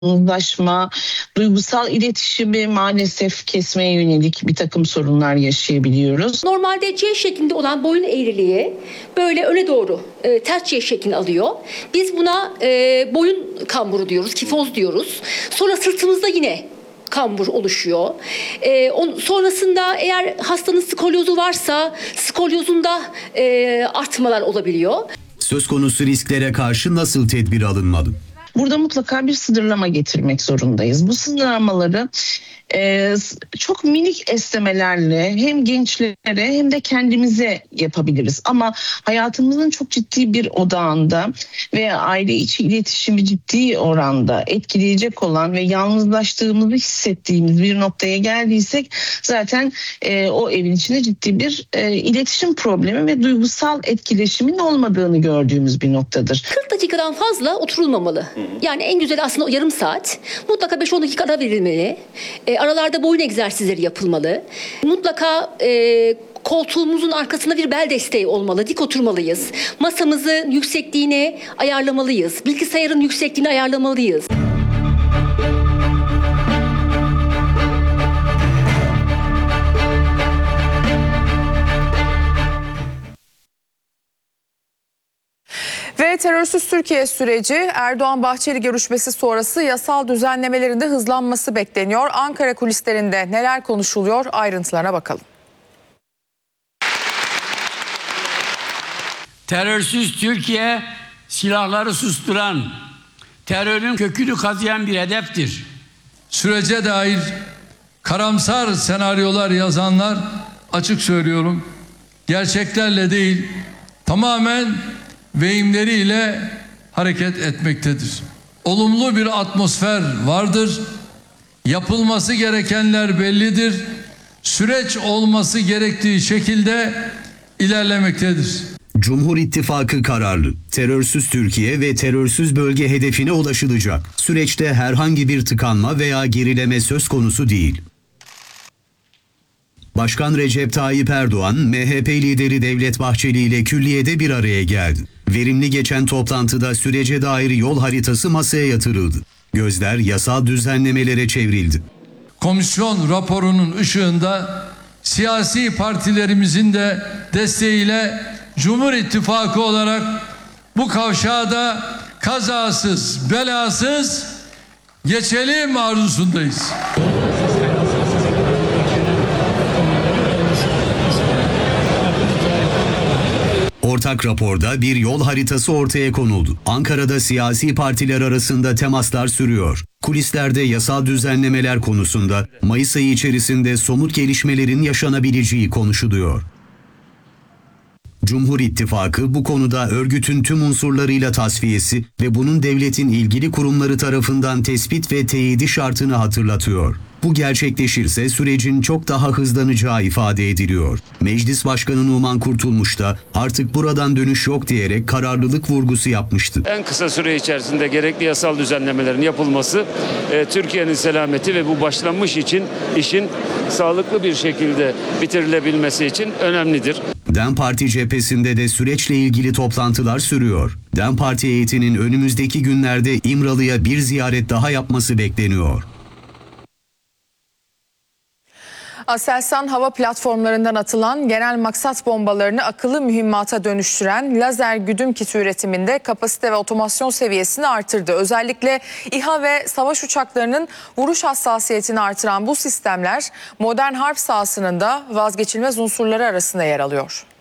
yalnızlaşma, duygusal iletişimi maalesef kesmeye yönelik bir takım sorunlar yaşayabiliyoruz. Normalde C şeklinde olan boyun eğriliği böyle öne doğru ters C şeklini alıyor. Biz buna boyun kamburu diyoruz, kifoz diyoruz. Sonra sırtımızda yine kambur oluşuyor. Sonrasında eğer hastanın skolyozu varsa skolyozunda artmalar olabiliyor. Söz konusu risklere karşı nasıl tedbir alınmalı? Burada mutlaka bir sınırlama getirmek zorundayız. Bu sınırlamaları çok minik esnemelerle hem gençlere hem de kendimize yapabiliriz. Ama hayatımızın çok ciddi bir odağında ve aile içi iletişimi ciddi oranda etkileyecek olan ve yalnızlaştığımızı hissettiğimiz bir noktaya geldiysek zaten o evin içinde ciddi bir iletişim problemi ve duygusal etkileşimin olmadığını gördüğümüz bir noktadır. 40 dakikadan fazla oturulmamalı. Yani en güzel aslında o yarım saat. Mutlaka 5-10 dakika ara verilmeli. Aralarda boyun egzersizleri yapılmalı. Mutlaka koltuğumuzun arkasında bir bel desteği olmalı. Dik oturmalıyız. Masamızın yüksekliğini ayarlamalıyız. Bilgisayarın yüksekliğini ayarlamalıyız. Ve terörsüz Türkiye süreci Erdoğan-Bahçeli görüşmesi sonrası yasal düzenlemelerinde hızlanması bekleniyor. Ankara kulislerinde neler konuşuluyor, ayrıntılarına bakalım. Terörsüz Türkiye silahları susturan, terörün kökünü kazıyan bir hedeftir. Sürece dair karamsar senaryolar yazanlar, açık söylüyorum, gerçeklerle değil tamamen vehimleriyle hareket etmektedir. Olumlu bir atmosfer vardır. Yapılması gerekenler bellidir. Süreç olması gerektiği şekilde ilerlemektedir. Cumhur İttifakı kararlı. Terörsüz Türkiye ve terörsüz bölge hedefine ulaşılacak. Süreçte herhangi bir tıkanma veya gerileme söz konusu değil. Başkan Recep Tayyip Erdoğan, MHP lideri Devlet Bahçeli ile külliyede bir araya geldi. Verimli geçen toplantıda sürece dair yol haritası masaya yatırıldı. Gözler yasal düzenlemelere çevrildi. Komisyon raporunun ışığında siyasi partilerimizin de desteğiyle Cumhur İttifakı olarak bu kavşağı da kazasız, belasız geçelim arzusundayız. Ortak raporda bir yol haritası ortaya konuldu. Ankara'da siyasi partiler arasında temaslar sürüyor. Kulislerde yasal düzenlemeler konusunda Mayıs ayı içerisinde somut gelişmelerin yaşanabileceği konuşuluyor. Cumhur İttifakı bu konuda örgütün tüm unsurlarıyla tasfiyesi ve bunun devletin ilgili kurumları tarafından tespit ve teyidi şartını hatırlatıyor. Bu gerçekleşirse sürecin çok daha hızlanacağı ifade ediliyor. Meclis Başkanı Numan Kurtulmuş da artık buradan dönüş yok diyerek kararlılık vurgusu yapmıştı. En kısa süre içerisinde gerekli yasal düzenlemelerin yapılması Türkiye'nin selameti ve bu başlanmış işin sağlıklı bir şekilde bitirilebilmesi için önemlidir. DEM Parti cephesinde de süreçle ilgili toplantılar sürüyor. DEM Parti heyetinin önümüzdeki günlerde İmralı'ya bir ziyaret daha yapması bekleniyor. Aselsan hava platformlarından atılan genel maksat bombalarını akıllı mühimmata dönüştüren lazer güdüm kiti üretiminde kapasite ve otomasyon seviyesini artırdı. Özellikle İHA ve savaş uçaklarının vuruş hassasiyetini artıran bu sistemler modern harp sahasının da vazgeçilmez unsurları arasında yer alıyor.